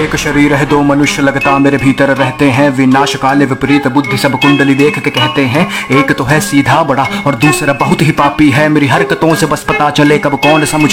एक शरीर है दो मनुष्य लगता मेरे भीतर रहते हैं, विनाश काले विपरीत बुद्धि सब कुंडली देख के कहते हैं। एक तो है सीधा बड़ा और दूसरा बहुत ही पापी है, मेरी हरकतों से बस पता चले कब कौन सा मुझ